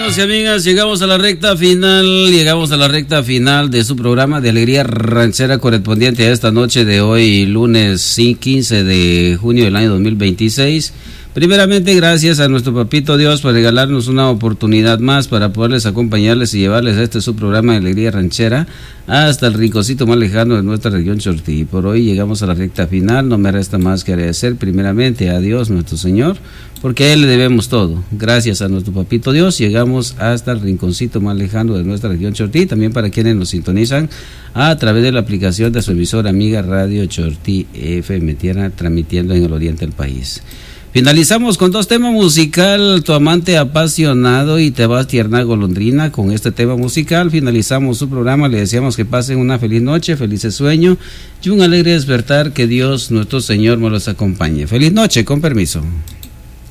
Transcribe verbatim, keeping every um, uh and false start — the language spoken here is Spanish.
amigos y amigas, llegamos a la recta final, llegamos a la recta final de su programa de Alegría Ranchera correspondiente a esta noche de hoy, lunes quince de junio del año dos mil veintiséis. Primeramente, gracias a nuestro papito Dios por regalarnos una oportunidad más para poderles acompañarles y llevarles a este su programa de Alegría Ranchera hasta el rinconcito más lejano de nuestra región Chortí. Por hoy llegamos a la recta final, no me resta más que agradecer primeramente a Dios nuestro Señor, porque a Él le debemos todo. Gracias a nuestro papito Dios llegamos hasta el rinconcito más lejano de nuestra región Chortí, también para quienes nos sintonizan a través de la aplicación de su emisora amiga Radio Chortí F M Tierra, transmitiendo en el oriente del país. Finalizamos con dos temas musical, Tu amante apasionado y Te vas tierna golondrina. Con este tema musical finalizamos su programa, le deseamos que pasen una feliz noche, felices sueños y un alegre despertar, que Dios nuestro Señor nos los acompañe. Feliz noche, con permiso.